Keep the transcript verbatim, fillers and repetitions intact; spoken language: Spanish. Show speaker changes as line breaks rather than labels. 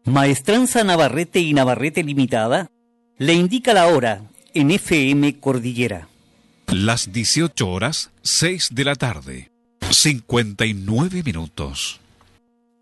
Maestranza Navarrete y Navarrete Limitada le indica la hora en F M Cordillera.
Las dieciocho horas, seis de la tarde, cincuenta y nueve minutos.